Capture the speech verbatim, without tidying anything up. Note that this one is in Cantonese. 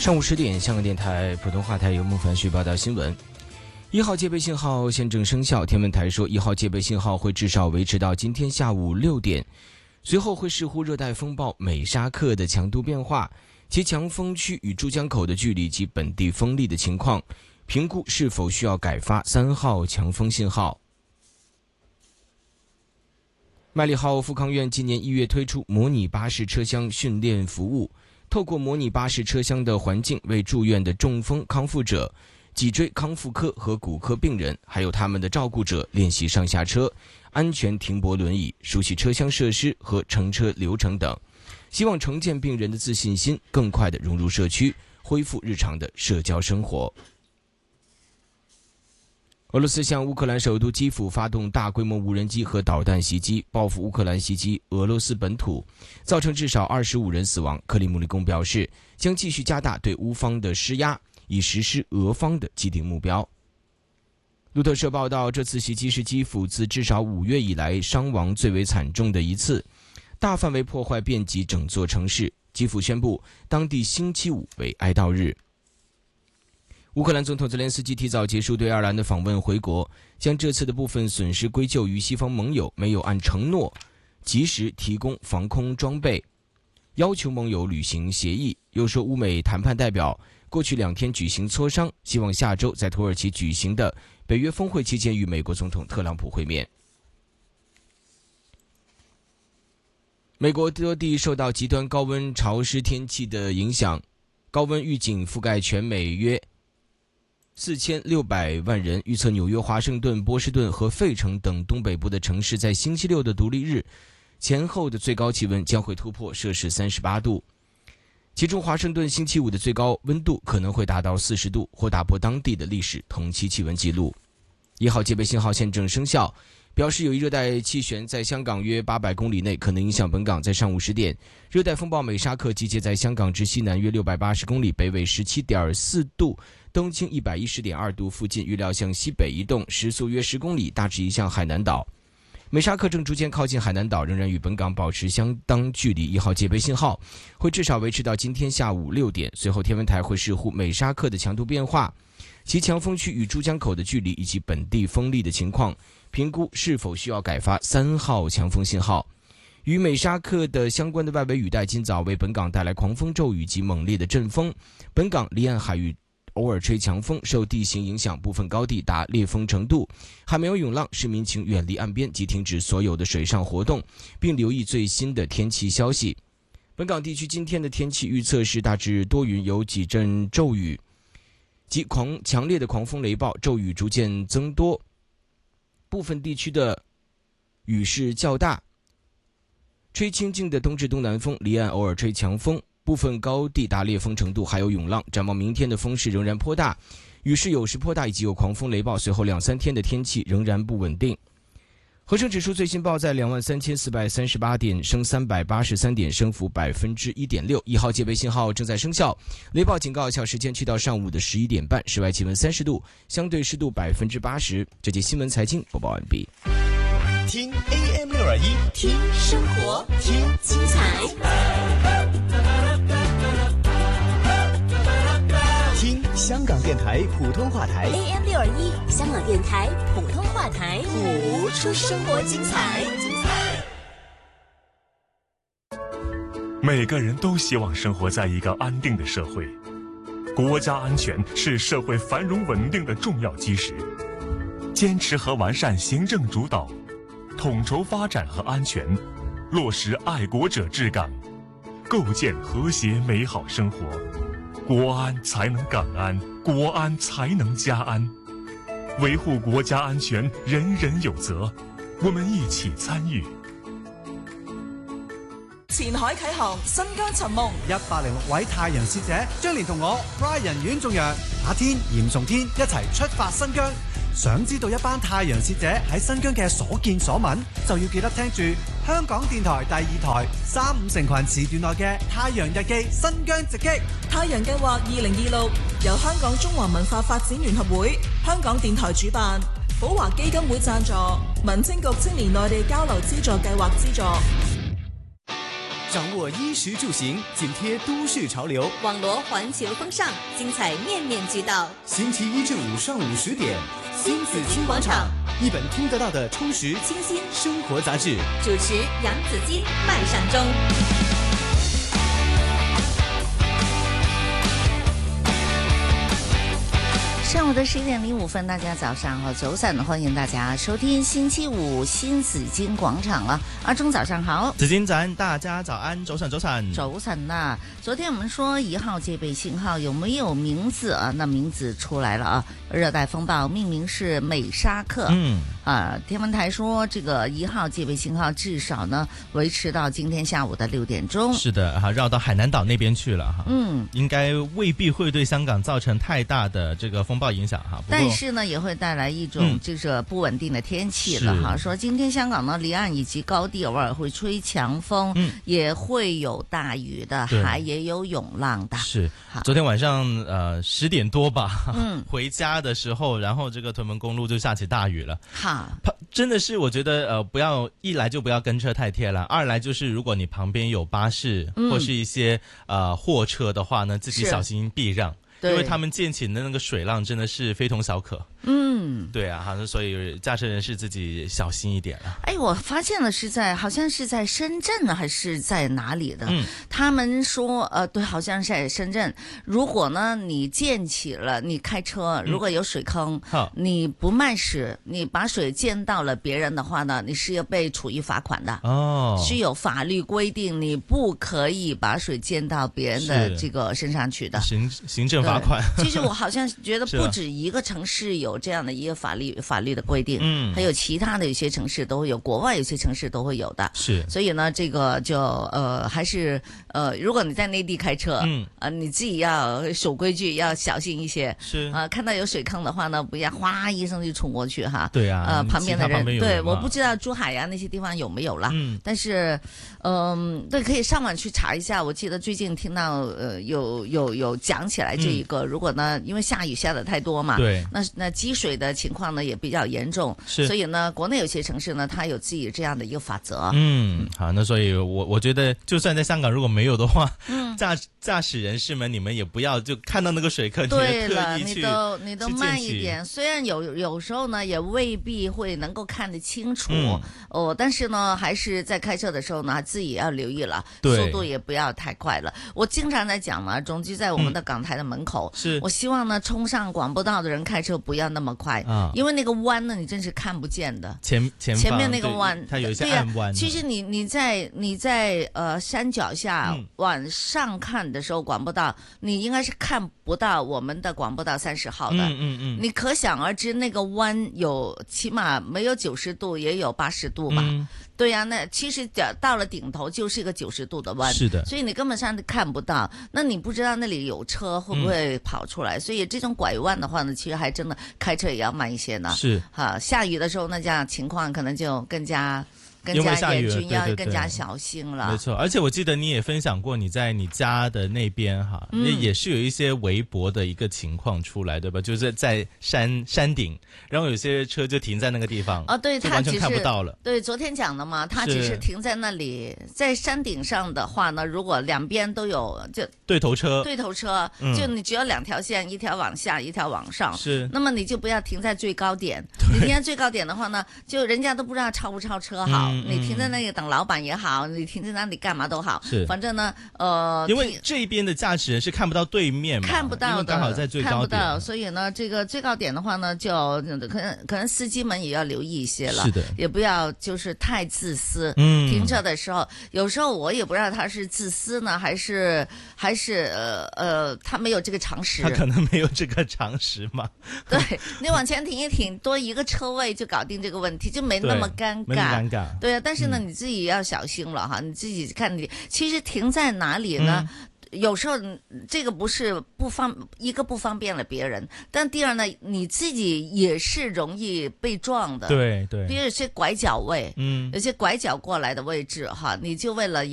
上午十点，香港电台普通话台由孟凡旭报道新闻。一号戒备信号现正生效，天文台说一号戒备信号会至少维持到今天下午六点，随后会视乎热带风暴美沙克的强度变化，其强风区与珠江口的距离及本地风力的情况，评估是否需要改发三号强风信号。麦理浩富康院今年一月推出模拟巴士车厢训练服务，透过模拟巴士车厢的环境，为住院的中风康复者、脊椎康复科和骨科病人，还有他们的照顾者练习上下车、安全停泊轮椅、熟悉车厢设施和乘车流程等，希望重建病人的自信心，更快地融入社区，恢复日常的社交生活。俄罗斯向乌克兰首都基辅发动大规模无人机和导弹袭击，报复乌克兰袭击俄罗斯本土，造成至少二十五人死亡。克里姆林宫表示，将继续加大对乌方的施压，以实施俄方的既定目标。路透社报道，这次袭击是基辅自至少五月以来伤亡最为惨重的一次，大范围破坏遍及整座城市。基辅宣布当地星期五为哀悼日。乌克兰总统泽连斯基提早结束对爱尔兰的访问回国，将这次的部分损失归咎于西方盟友没有按承诺及时提供防空装备，要求盟友履行协议。又说乌美谈判代表过去两天举行磋商，希望下周在土耳其举行的北约峰会期间与美国总统特朗普会面。美国多地受到极端高温潮湿天气的影响，高温预警覆盖全美约四千六百万人，预测纽约、华盛顿、波士顿和费城等东北部的城市在星期六的独立日前后的最高气温将会突破摄氏三十八度，其中华盛顿星期五的最高温度可能会达到四十度，或打破当地的历史同期气温纪录。一号戒备信号现正生效，表示有一热带气旋在香港约八百公里内，可能影响本港。在上午十点，热带风暴美沙克集结在香港之西南约六百八十公里，北纬十七点四度，东经一百一十点二度附近，预料向西北移动，时速约十公里，大致移向海南岛。美沙克正逐渐靠近海南岛，仍然与本港保持相当距离。一号戒备信号会至少维持到今天下午六点，随后天文台会视乎美沙克的强度变化，其强风区与珠江口的距离以及本地风力的情况，评估是否需要改发三号强风信号。与美沙克的相关的外围雨带今早为本港带来狂风骤雨及猛烈的阵风，本港离岸海域偶尔吹强风，受地形影响，部分高地达烈风程度，还没有涌浪，市民请远离岸边及停止所有的水上活动，并留意最新的天气消息。本港地区今天的天气预测是大致多云，有几阵骤雨及狂强烈的狂风雷暴，骤雨逐渐增多，部分地区的雨势较大，吹清劲的东至东南风，离岸偶尔吹强风，部分高地达烈风程度，还有涌浪。展望明天的风势仍然颇大，雨势有时颇大，以及有狂风雷暴，随后两三天的天气仍然不稳定。恒生指数最新报在两万三千四百三十八点，升三百八十三点，升幅百分之一点六。一号戒备信号正在生效，雷暴警告有效时间去到上午的十一点半。室外气温三十度，相对湿度百分之八十。这节新闻财经播报完毕。 听 A M 六二一， 听生活， 听精彩， 听香港电台普通话台 A M 六二一，香港电台普通话台， 谱出生活精彩。 每个人都希望生活在一个安定的社会，国家安全是社会繁荣稳定的重要基石。坚持和完善行政主导，统筹发展和安全，落实爱国者治港，构建和谐美好生活，国安才能港安，国安才能家安。维护国家安全，人人有责，我们一起参与。 前海啟航，新疆尋夢， 一百零六位太陽使者將連同我 Brian 阮仲陽、阿天、嚴崇天一齊出發新疆。想知道一班太陽使者喺新疆嘅所見所聞，就要記得聽住香港電台第二台三五成群時段內嘅《太陽日記》新疆直擊。 太陽計劃二零二六由香港中華文化發展聯合會、香港電台主辦，寶華基金會贊助，民政局青年內地交流資助計劃資助。 掌握衣食住行，紧贴都市潮流。 网罗环球风尚，精彩面面俱到。 星期一至五上午十点，新紫金广场，一本听得到的充实清新生活杂志。 主持杨紫金、麦尚中。 上午的十一點零五分，大家早上好，早晨，歡迎大家收聽星期五新紫荊廣場了。阿忠早上好， 紫荊早安，大家早安，早晨早晨早晨呐。昨天我們說一號戒備信號有沒有名字啊？那名字出來了啊，熱帶風暴命名是美沙克。嗯啊，天文台說這個一號戒備信號至少呢維持到今天下午的六點鐘。 是的，哈，繞到海南島那邊去了哈。嗯，應該未必會對香港造成太大的這個風暴影響哈， 但是呢也會帶來一種就是不穩定的天氣了哈。嗯、說今天香港呢離岸以及高地偶爾會吹強風，嗯、也會有大雨的，海也有湧浪的。是， 昨天晚上呃十點多吧，嗯，回家的時候，然後這個屯門公路就下起大雨了。好，真的是我覺得呃不要一來就不要跟車太貼了，二來就是如果你旁邊有巴士、嗯、或是一些呃貨車的話呢，自己小心避讓。因為他們濺起的那個水浪真的是非同小可。嗯，對啊，好像所以駕車人士自己小心一點了。 哎，我發現了是在好像是在深圳呢，還是在哪裡的？嗯，他們說，呃，對，好像是在深圳。如果呢你濺起了，你開車如果有水坑，嗯、你不慢駛，你把水濺到了別人的話呢，你是要被處以罰款的。哦，是有法律規定，你不可以把水濺到別人的這個身上去的。 行行政罰款。 其實我好像覺得不止一個城市有這樣的一個法律法律的規定，嗯，還有其他的有些城市都會有，國外有些城市都會有的。是，所以呢，這個就呃還是呃，如果你在內地開車，嗯，呃，你自己要守規矩，要小心一些。是啊、呃，看到有水坑的話呢，不要嘩一聲就衝過去哈。對啊，呃，旁邊的人，人對，我不知道珠海呀、啊、那些地方有沒有啦。嗯，但是嗯、呃，對，可以上網去查一下。我記得最近聽到呃有有有講起來這一個。嗯，如果呢，因為下雨下得太多嘛，對，那那積水的情況呢也比較嚴重，是，所以呢，國內有些城市呢，它有自己這樣的一個法則。嗯， 好，那所以我我覺得，就算在香港如果沒有的話，嗯，駕駕駛人士們，你們也不要就看到那個水坑， 對了，你都你都慢一點。雖然有有時候呢，也未必會能夠看得清楚，嗯、哦，但是呢，還是在開車的時候呢，自己要留意了，速度也不要太快了。我經常在講嘛，總之在我們的港台的門口。嗯，是，我希望呢，衝上廣播道的人開車不要那麼快，啊、因為那個彎呢，你真是看不見的。前前前面那個彎， 它有一些暗彎。 其實你你在你在呃山腳下、嗯、往上看的時候，廣播道你應該是看不到我們的廣播道三十號的。嗯嗯嗯。你可想而知，那個彎有起碼沒有九十度，也有八十度吧。嗯，對呀、啊，那其實到了頂頭就是一個九十度的彎。是的。所以你根本上看不到，那你不知道那裡有車會不會跑出來，嗯、所以這種拐彎的話呢，其實還真的開車也要慢一些呢。是，哈，下雨的時候那這樣情況可能就更加更加嚴峻，要更加小心了。 沒錯，而且我記得你也分享過，你在你家的那邊哈，嗯、也是有一些微薄的一個情況出來，對吧？就是在山山頂，然後有些車就停在那個地方， 哦，對， 就完全看不到了。 對，昨天講的嘛，它只是停在那裡，在山頂上的話呢，如果兩邊都有就對頭車， 對頭車，嗯、就你只有兩條線，一條往下，一條往上，是，那麼你就不要停在最高點。你停在最高點的話呢，就人家都不知道超不超車好。嗯、你停在那裡等老闆也好，你停在那裡幹嘛都好，是，反正呢，呃， 因為這邊的駕駛人是看不到對面嘛， 看不到的， 因為剛好在最高點， 看不到，所以呢，這個最高點的話呢，就可能可能司機們也要留意一些了，是的，也不要就是太自私。嗯，停車的時候，有時候我也不知道他是自私呢，還是還是呃呃，他沒有這個常識， 他可能沒有這個常識嘛。 對，你往前停一停，多一個車位就搞定這個問題，就沒那麼尷尬。 沒尷尬。 對啊，但是呢，嗯、你自己要小心了哈，你自己看你其實停在哪裡呢？嗯有時候這個不是不方一個不方便了別人，但第二呢，你自己也是容易被撞的。對對，比如有些拐角位，嗯，有些拐角過來的位置哈，你就為了